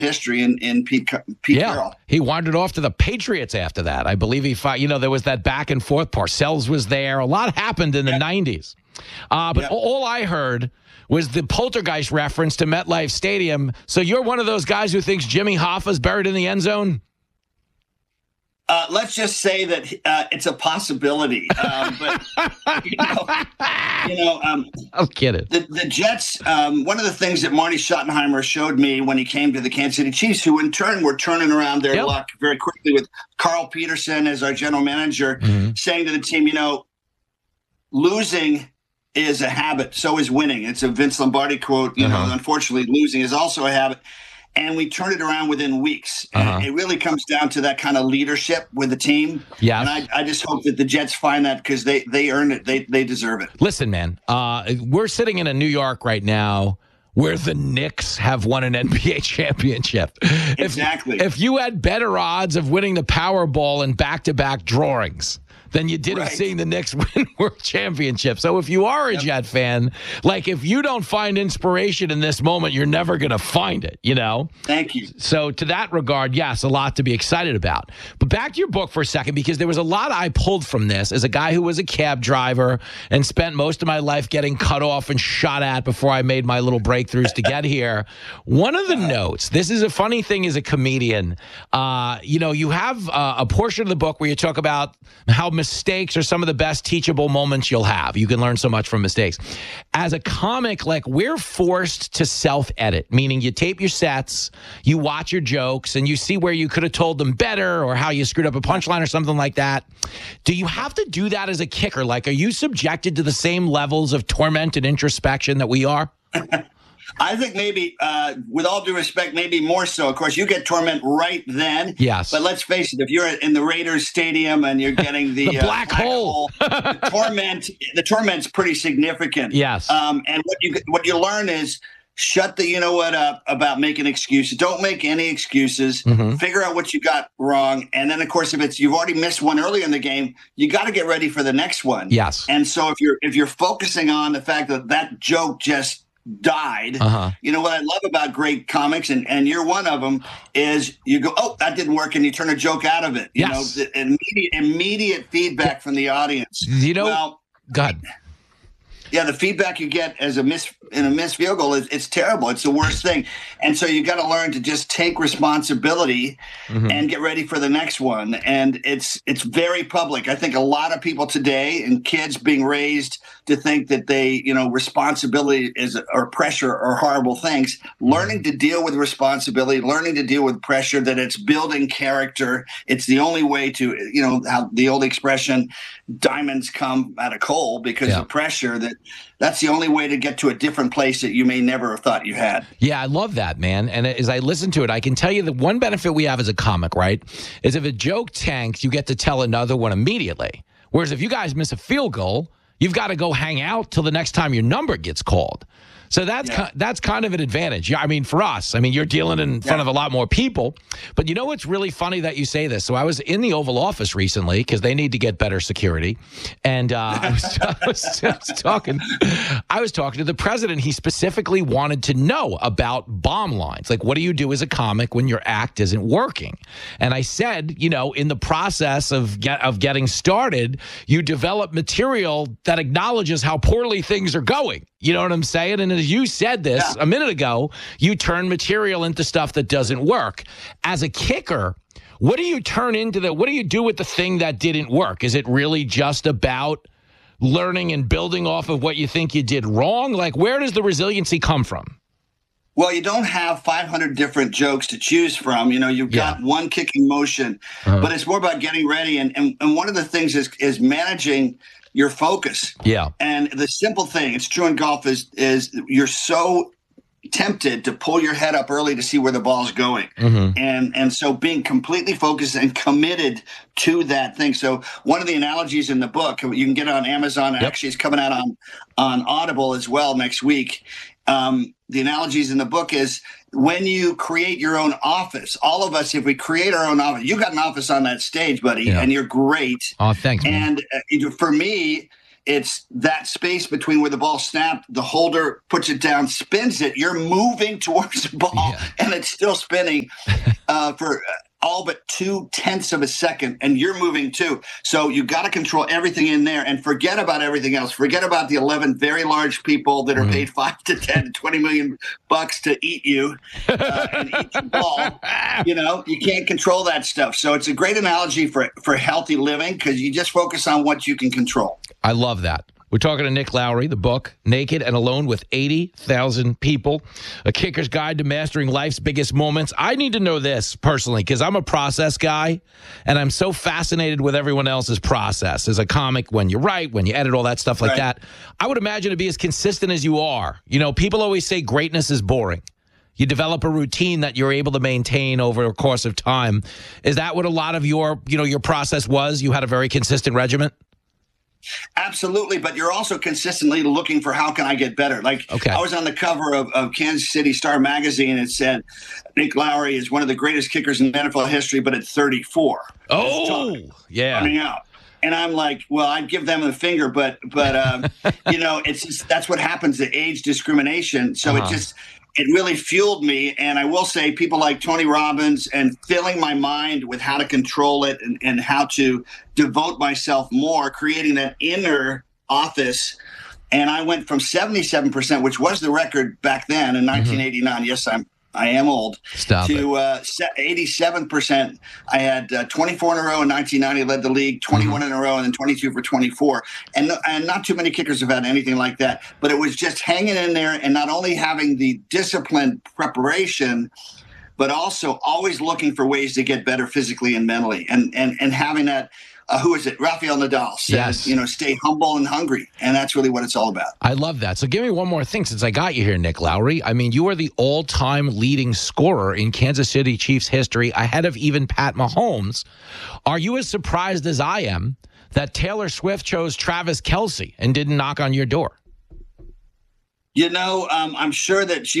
history in Pete Carroll. He wandered off to the Patriots after that. I believe he fought, there was that back and forth. Parcells was there. A lot happened in the 90s. But all I heard was the Poltergeist reference to MetLife Stadium. So you're one of those guys who thinks Jimmy Hoffa's buried in the end zone? Let's just say that it's a possibility. But I'm kidding. The Jets. One of the things that Marty Schottenheimer showed me when he came to the Kansas City Chiefs, who in turn were turning around their luck very quickly with Carl Peterson as our general manager, saying to the team, losing is a habit, so is winning. It's a Vince Lombardi quote. Unfortunately, losing is also a habit. And we turned it around within weeks. And it really comes down to that kind of leadership with the team. Yeah. And I just hope that the Jets find that because they earned it. They deserve it. Listen, man, we're sitting in New York right now where the Knicks have won an NBA championship. Exactly. If you had better odds of winning the Powerball in back-to-back drawings than you did of seeing the Knicks win World Championship. So if you are a Jet fan, if you don't find inspiration in this moment, you're never going to find it, Thank you. So to that regard, yes, a lot to be excited about. But back to your book for a second, because there was a lot I pulled from this as a guy who was a cab driver and spent most of my life getting cut off and shot at before I made my little breakthroughs to get here. One of the notes, this is a funny thing as a comedian, you have a portion of the book where you talk about how mistakes are some of the best teachable moments you'll have. You can learn so much from mistakes. As a comic, we're forced to self-edit, meaning you tape your sets, you watch your jokes, and you see where you could have told them better or how you screwed up a punchline or something like that. Do you have to do that as a kicker? Are you subjected to the same levels of torment and introspection that we are? I think maybe, with all due respect, maybe more so. Of course, you get torment right then. Yes. But let's face it, if you're in the Raiders stadium and you're getting the black hole, the torment's pretty significant. Yes. And what you learn is shut the up about making excuses. Don't make any excuses. Figure out what you got wrong. And then, of course, if you've already missed one earlier in the game, you got to get ready for the next one. Yes. And so if you're focusing on the fact that joke just died. What I love about great comics, and you're one of them, is you go, oh, that didn't work, and you turn a joke out of it. Immediate feedback from the audience. God. Yeah, the feedback you get as a missed field goal it's terrible. It's the worst thing. And so you got to learn to just take responsibility and get ready for the next one. And it's very public. I think a lot of people today and kids being raised to think that responsibility or pressure are horrible things. Learning to deal with responsibility, learning to deal with pressure, that it's building character. It's the only way to, how the old expression, diamonds come out of coal because of pressure, that's the only way to get to a different place that you may never have thought you had. Yeah, I love that, man. And as I listen to it, I can tell you that one benefit we have as a comic, right, is if a joke tanks, you get to tell another one immediately. Whereas if you guys miss a field goal, you've got to go hang out till the next time your number gets called. So that's kind of an advantage. Yeah, I mean, for us, you're dealing in front of a lot more people. But you know what's really funny that you say this? So I was in the Oval Office recently because they need to get better security. And I was talking to the president. He specifically wanted to know about bomb lines. What do you do as a comic when your act isn't working? And I said, in the process of getting started, you develop material that acknowledges how poorly things are going. You know what I'm saying? And as you said this a minute ago, you turn material into stuff that doesn't work. As a kicker, what do you turn into what do you do with the thing that didn't work? Is it really just about learning and building off of what you think you did wrong? Where does the resiliency come from? Well, you don't have 500 different jokes to choose from. You've got one kicking motion, but it's more about getting ready. And one of the things is managing your focus. Yeah. And the simple thing, it's true in golf, is you're so tempted to pull your head up early to see where the ball's going. And so being completely focused and committed to that thing. So one of the analogies in the book, you can get it on Amazon. Actually, it's coming out on Audible as well next week. The analogies in the book is when you create your own office, all of us, if we create our own office, you got an office on that stage, buddy, and you're great. Oh, thanks, man. And for me, it's that space between where the ball snapped, the holder puts it down, spins it. You're moving towards the ball, and it's still spinning for all but 0.2 of a second, and you're moving too. So you got to control everything in there and forget about everything else. Forget about the 11 very large people that are paid $5 to 10 to 20 million bucks to eat you and eat your ball. You know, you can't control that stuff. So it's a great analogy for healthy living, because you just focus on what you can control. I love that. We're talking to Nick Lowery, the book, Naked and Alone with 80,000 People, A Kicker's Guide to Mastering Life's Biggest Moments. I need to know this personally, because I'm a process guy, and I'm so fascinated with everyone else's process. As a comic, when you write, when you edit, all that stuff like that, I would imagine to be as consistent as you are. You know, people always say greatness is boring. You develop a routine that you're able to maintain over a course of time. Is that what a lot of your process was? You had a very consistent regimen? Absolutely, but you're also consistently looking for how can I get better. Like I was on the cover of Kansas City Star magazine. It said Nick Lowery is one of the greatest kickers in NFL history, but at 34. Oh, yeah. Coming out. And I'm like, well, I'd give them the finger, but you know, it's just, that's what happens, the age discrimination. So it really fueled me. And I will say people like Tony Robbins and filling my mind with how to control it and how to devote myself more, creating that inner office. And I went from 77%, which was the record back then in 1989. Yes, I am old. Stop to 87%. I had 24 in a row in 1990, led the league, 21 in a row, and then 22 for 24. And not too many kickers have had anything like that. But it was just hanging in there and not only having the disciplined preparation, but also always looking for ways to get better physically and mentally. And having that, who is it? Rafael Nadal says, you know, stay humble and hungry. And that's really what it's all about. I love that. So give me one more thing since I got you here, Nick Lowery. I mean, you are the all-time leading scorer in Kansas City Chiefs history, ahead of even Pat Mahomes. Are you as surprised as I am that Taylor Swift chose Travis Kelce and didn't knock on your door? You know, I'm sure that she